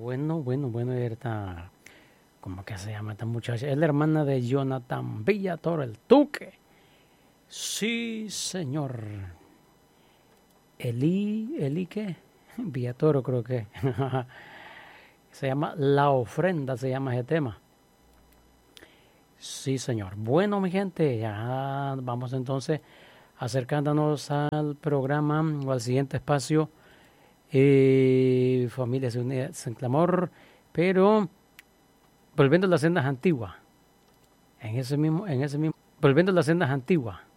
bueno, esta, ¿cómo que se llama esta muchacha? Es la hermana de Jonathan Villatoro, el Tuque. Sí, señor. Eli, ¿qué? Villatoro creo que. Se llama La Ofrenda, se llama ese tema. Sí, señor. Bueno, mi gente, ya vamos entonces acercándonos al programa o al siguiente espacio. Familias Unidas en Clamor, pero volviendo a las sendas antiguas. Volviendo a las sendas antiguas.